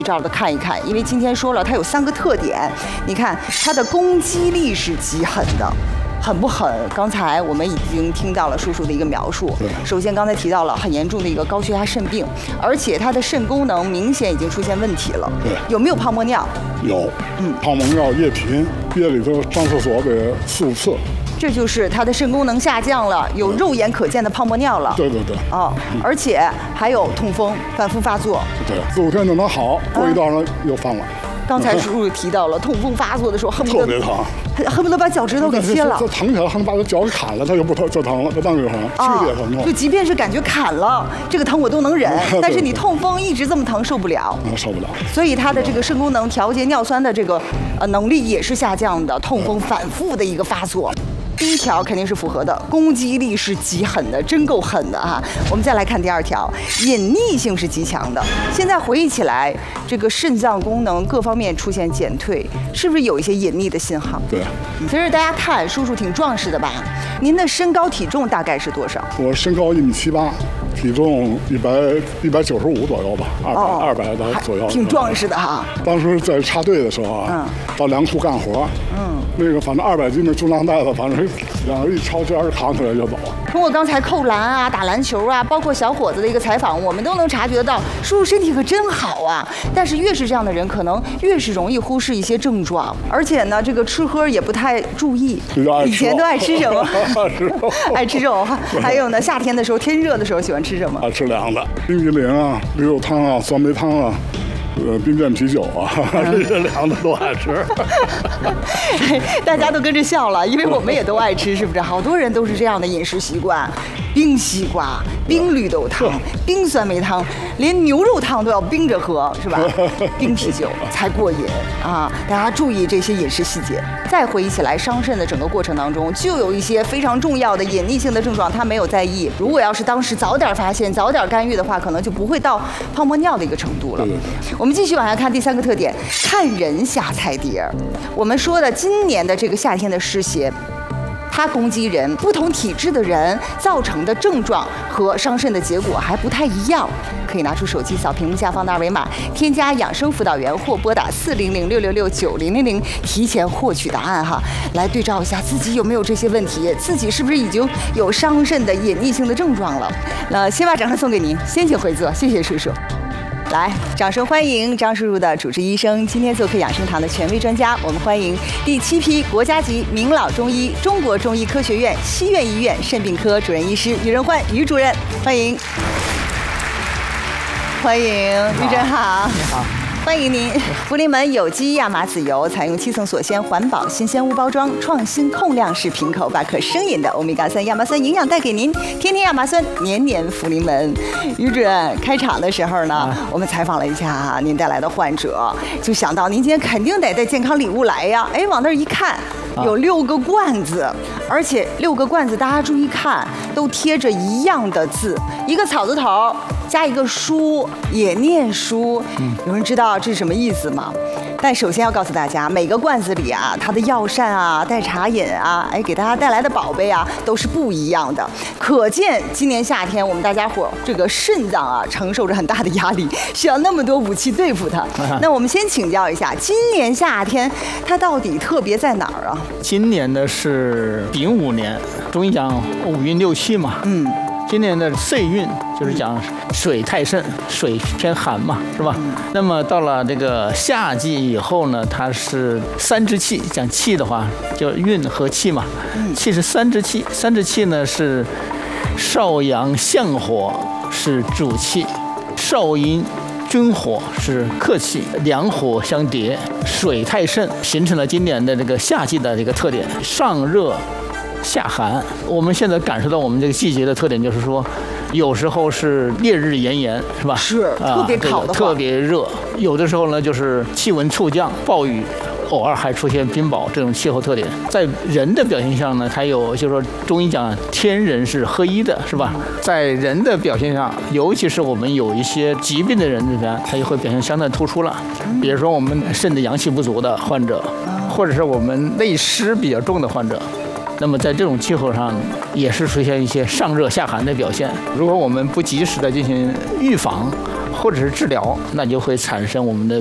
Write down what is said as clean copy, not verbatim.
照的看一看，因为今天说了它有3个特点。你看它的攻击力是极狠的。狠不狠？刚才我们已经听到了叔叔的一个描述。首先刚才提到了很严重的一个高血压肾病，而且它的肾功能明显已经出现问题了。 对， 有没有泡沫尿？ 有。泡沫尿、夜频，夜里头上厕所得4、5次。 这就是它的肾功能下降了，有肉眼可见的泡沫尿了。 对。 而且还有痛风反复发作。 对，4、5天就能好，过一段又犯了。 刚才叔叔提到了痛风发作的时候，恨不得特别疼， 恨不得把脚趾头给切了。 这疼起来，恨不得把脚给砍了，它就不疼，就疼了，就当就疼，剧烈疼痛。 就即便是感觉砍了，这个疼我都能忍，但是你痛风一直这么疼，受不了。 受不了。 所以它的这个肾功能调节尿酸的这个能力也是下降的，痛风反复的一个发作。第一条肯定是符合的，攻击力是极狠的，真够狠的啊！我们再来看第2条，隐匿性是极强的。现在回忆起来，这个肾脏功能各方面出现减退，是不是有一些隐匿的信号？ 对。 其实大家看，叔叔挺壮实的吧？您的身高体重大概是多少？ 我身高1.78米，体重195左右吧，200的左右。 挺壮实的哈。 当时在插队的时候啊，到粮库干活，那个反正200斤的重量袋子，反正两人一抄肩扛起来就走。 通过刚才扣篮啊、打篮球啊，包括小伙子的一个采访，我们都能察觉到，叔叔身体可真好啊。但是越是这样的人，可能越是容易忽视一些症状，而且呢，这个吃喝也不太注意。以前都爱吃什么？爱吃肉。还有呢，夏天的时候天热的时候喜欢吃什么？ 吃凉的，冰激凌啊、绿豆汤啊、酸梅汤啊。冰镇啤酒啊，这些凉的都爱吃。 大家都跟着笑了，因为我们也都爱吃，是不是？好多人都是这样的饮食习惯：冰西瓜、冰绿豆汤、冰酸梅汤，连牛肉汤都要冰着喝，是吧？冰啤酒才过瘾啊！大家注意这些饮食细节。再回忆起来，伤肾的整个过程当中，就有一些非常重要的隐匿性的症状，他没有在意。如果要是当时早点发现、早点干预的话，可能就不会到泡沫尿的一个程度了。我们继续往下看第3个特点，看人下菜碟儿。我们说的今年的这个夏天的湿邪，它攻击人，不同体质的人造成的症状和伤肾的结果还不太一样。可以拿出手机扫屏幕下方的2维码，添加养生辅导员或拨打400-666-9000，提前获取答案哈，来对照一下自己有没有这些问题，自己是不是已经有伤肾的隐匿性的症状了。那先把掌声送给您，先请回座，谢谢叔叔。来，掌声欢迎张叔叔的主治医生，今天做客养生堂的权威专家，我们欢迎第7批国家级名老中医、中国中医科学院西苑医院肾病科主任医师于仁焕于主任，欢迎，欢迎于诊好， 你好。 欢迎您！福临门有机亚麻籽油采用7层锁鲜环保新鲜物包装，创新控量式瓶口，把可生饮的欧米伽3亚麻酸营养带给您。天天亚麻酸，年年福临门。于主任开场的时候呢，我们采访了一下您带来的患者，就想到您今天肯定得带健康礼物来呀。哎，往那儿一看，有6个罐子，而且6个罐子大家注意看，都贴着一样的字，一个草字头加一个书，也念书。有人知道这是什么意思吗？但首先要告诉大家，每个罐子里啊，它的药膳啊、代茶饮啊，哎，给大家带来的宝贝啊，都是不一样的。可见今年夏天我们大家伙这个肾脏啊，承受着很大的压力，需要那么多武器对付它。那我们先请教一下，今年夏天它到底特别在哪儿啊？ 今年的是丙午年，中医讲5运6气嘛。今年的岁运就是讲水太盛，水偏寒嘛，是吧？那么到了这个夏季以后呢，它是3之气，讲气的话，就运和气嘛。气是3之气，3之气呢是少阳相火是主气，少阴君火是客气，两火相叠，水太盛，形成了今年的这个夏季的这个特点，上热下寒。我们现在感受到我们这个季节的特点，就是说，有时候是烈日炎炎，是吧？ 是特别烤的话， 特别热。有的时候呢，就是气温骤降，暴雨，偶尔还出现冰雹这种气候特点。在人的表现上呢，还有就是说中医讲天人是合一的，是吧？在人的表现上，尤其是我们有一些疾病的人里边，它就会表现相当突出了。比如说我们肾的阳气不足的患者，或者是我们内湿比较重的患者。那么在这种气候上，也是出现一些上热下寒的表现。如果我们不及时的进行预防， 或者是治疗，那就会产生我们的